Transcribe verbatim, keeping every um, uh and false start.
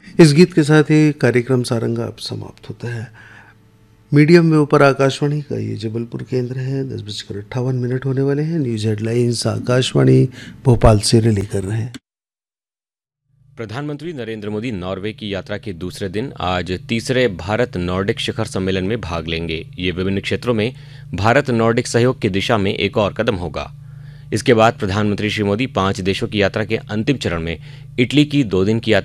इस गीत के साथ ही कार्यक्रम सारंगा अब समाप्त होता है। मीडियम में ऊपर आकाशवाणी का ये जबलपुर केंद्र है। दस बजकर अट्ठावन मिनट होने वाले हैं। न्यूज़ हेडलाइंस आकाशवाणी भोपाल से रिले कर रहे हैं। प्रधानमंत्री नरेंद्र मोदी नॉर्वे की यात्रा के दूसरे दिन आज तीसरे भारत नॉर्डिक शिखर सम्मेलन में भाग लेंगे। ये विभिन्न क्षेत्रों में भारत नॉर्डिक सहयोग की दिशा में एक और कदम होगा। इसके बाद प्रधानमंत्री श्री मोदी पांच देशों की यात्रा के अंतिम चरण में इटली की दो दिन की यात्रा